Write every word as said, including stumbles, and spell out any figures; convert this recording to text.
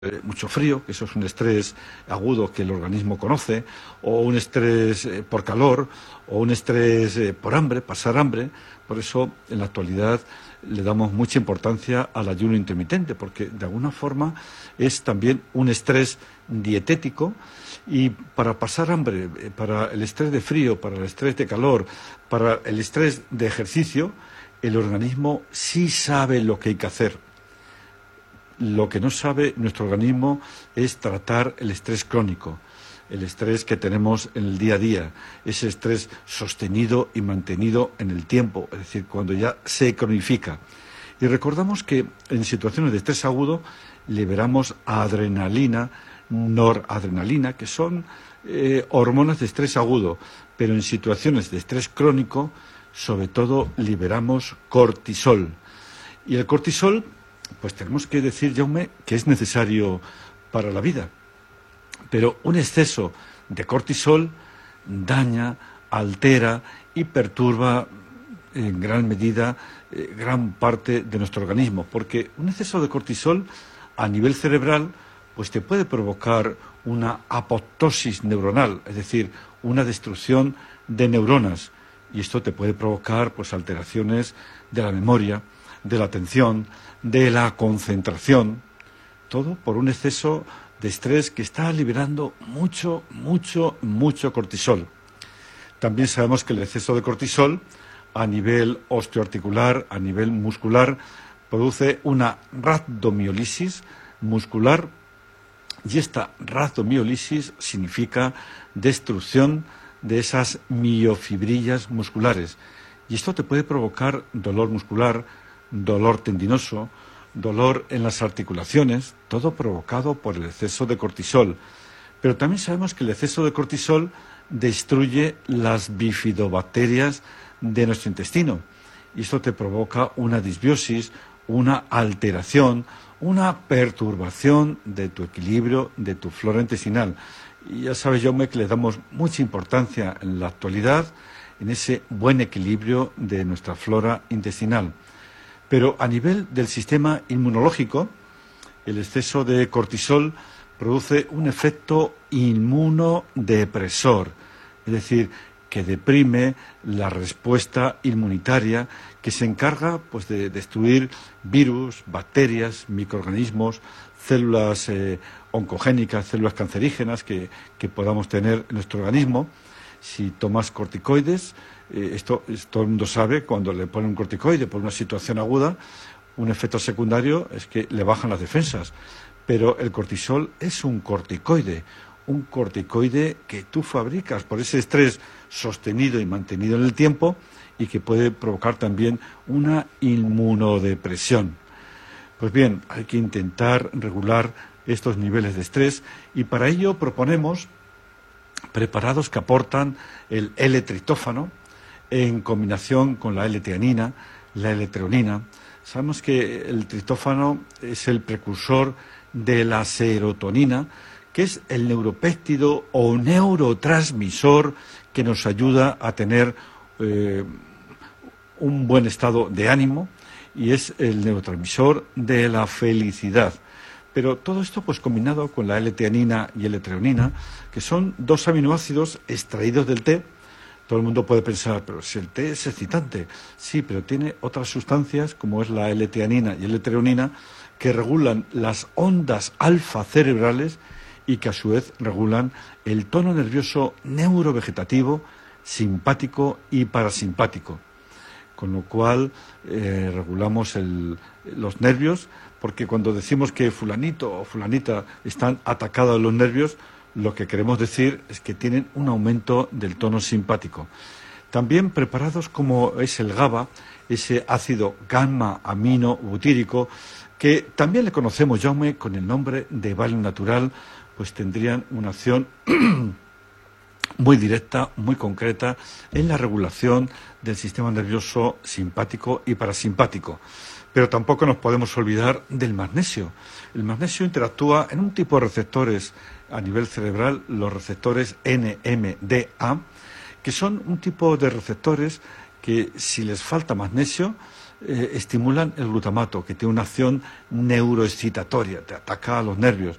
Eh, mucho frío, que eso es un estrés agudo que el organismo conoce, o un estrés eh, por calor, o un estrés eh, por hambre, pasar hambre. Por eso, en la actualidad, le damos mucha importancia al ayuno intermitente, porque de alguna forma es también un estrés dietético. Y para pasar hambre, eh, para el estrés de frío, para el estrés de calor, para el estrés de ejercicio, el organismo sí sabe lo que hay que hacer. Lo que no sabe nuestro organismo es tratar el estrés crónico, el estrés que tenemos en el día a día, ese estrés sostenido y mantenido en el tiempo, es decir, cuando ya se cronifica. Y recordamos que en situaciones de estrés agudo liberamos adrenalina, noradrenalina, que son eh, hormonas de estrés agudo, pero en situaciones de estrés crónico, sobre todo, liberamos cortisol. Y el cortisol, pues tenemos que decir, Jaume, que es necesario para la vida. Pero un exceso de cortisol daña, altera y perturba en gran medida eh, gran parte de nuestro organismo. Porque un exceso de cortisol a nivel cerebral pues te puede provocar una apoptosis neuronal, es decir, una destrucción de neuronas. Y esto te puede provocar pues alteraciones de la memoria, de la atención, de la concentración, todo por un exceso de estrés que está liberando mucho, mucho, mucho cortisol. También sabemos que el exceso de cortisol a nivel osteoarticular, a nivel muscular, produce una rhabdomiólisis muscular, y esta rhabdomiólisis significa destrucción de esas miofibrillas musculares. Y esto te puede provocar dolor muscular, dolor tendinoso, dolor en las articulaciones, todo provocado por el exceso de cortisol. Pero también sabemos que el exceso de cortisol destruye las bifidobacterias de nuestro intestino. Y esto te provoca una disbiosis, una alteración, una perturbación de tu equilibrio, de tu flora intestinal. Y ya sabes, Jaume, que le damos mucha importancia en la actualidad en ese buen equilibrio de nuestra flora intestinal. Pero a nivel del sistema inmunológico, el exceso de cortisol produce un efecto inmunodepresor, es decir, que deprime la respuesta inmunitaria, que se encarga pues, de destruir virus, bacterias, microorganismos, células eh, oncogénicas, células cancerígenas que, que podamos tener en nuestro organismo. Si tomas corticoides, eh, esto, esto todo el mundo sabe, cuando le ponen un corticoide por una situación aguda, un efecto secundario es que le bajan las defensas. Pero el cortisol es un corticoide, un corticoide que tú fabricas por ese estrés sostenido y mantenido en el tiempo y que puede provocar también una inmunodepresión. Pues bien, hay que intentar regular estos niveles de estrés y para ello proponemos preparados que aportan el L-triptófano en combinación con la L-teanina, la L-treonina. Sabemos que el triptófano es el precursor de la serotonina, que es el neuropéptido o neurotransmisor que nos ayuda a tener eh, un buen estado de ánimo y es el neurotransmisor de la felicidad. Pero todo esto pues combinado con la L-teanina y L-treonina, que son dos aminoácidos extraídos del té. Todo el mundo puede pensar, pero si el té es excitante. Sí, pero tiene otras sustancias, como es la L-teanina y L-treonina, que regulan las ondas alfa cerebrales y que a su vez regulan el tono nervioso neurovegetativo, simpático y parasimpático. Con lo cual eh, regulamos el, los nervios, porque cuando decimos que fulanito o fulanita están atacados los nervios, lo que queremos decir es que tienen un aumento del tono simpático. También preparados como es el GABA, ese ácido gamma-amino-butírico, que también le conocemos, Jaume, con el nombre de Valium natural, pues tendrían una acción muy directa, muy concreta en la regulación del sistema nervioso simpático y parasimpático. Pero tampoco nos podemos olvidar del magnesio. El magnesio interactúa en un tipo de receptores a nivel cerebral, los receptores N M D A, que son un tipo de receptores que si les falta magnesio, eh, estimulan el glutamato, que tiene una acción neuroexcitatoria, te ataca a los nervios.